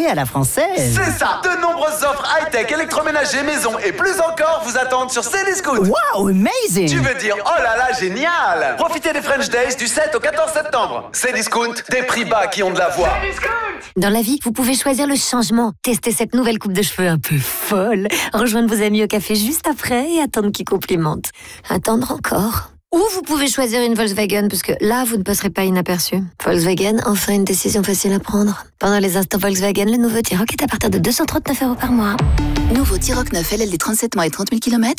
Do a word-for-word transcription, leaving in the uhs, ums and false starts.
à la française. C'est ça. De nombreuses offres high-tech, électroménager, maison et plus encore vous attendent sur Cdiscount. Wow, amazing. Tu veux dire, oh là là, génial. Profitez des French Days du sept au quatorze septembre. Cdiscount, des prix bas qui ont de la voix. Dans la vie, vous pouvez choisir le changement. Testez cette nouvelle coupe de cheveux un peu folle. Rejoindre vos amis au café juste après et attendre qu'ils complimentent. Attendre encore. Ou vous pouvez choisir une Volkswagen, parce que là, vous ne passerez pas inaperçu. Volkswagen, enfin une décision facile à prendre. Pendant les instants Volkswagen, le nouveau T-Roc est à partir de deux cent trente-neuf euros par mois. Nouveau T-Roc neuf L L D trente-sept mois et trente mille kilomètres